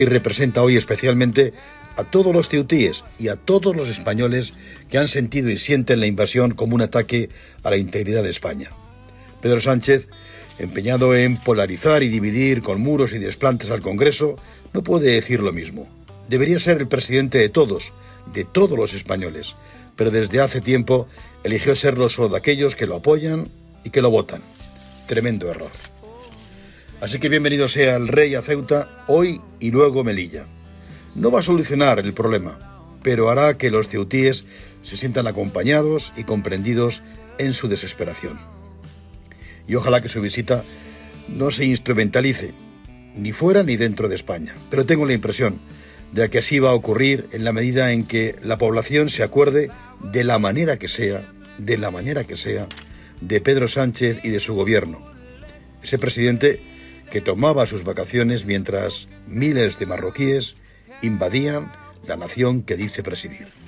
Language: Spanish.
y representa hoy especialmente a todos los ceutíes y a todos los españoles que han sentido y sienten la invasión como un ataque a la integridad de España. Pedro Sánchez, empeñado en polarizar y dividir con muros y desplantes al Congreso, no puede decir lo mismo. Debería ser el presidente de todos los españoles, pero desde hace tiempo eligió serlo solo de aquellos que lo apoyan y que lo votan. Tremendo error. Así que bienvenido sea el rey a Ceuta, hoy y luego Melilla. No va a solucionar el problema, pero hará que los ceutíes se sientan acompañados y comprendidos en su desesperación. Y ojalá que su visita no se instrumentalice, ni fuera ni dentro de España. Pero tengo la impresión de que así va a ocurrir en la medida en que la población se acuerde de la manera que sea, de Pedro Sánchez y de su gobierno. Ese presidente que tomaba sus vacaciones mientras miles de marroquíes invadían la nación que dice presidir.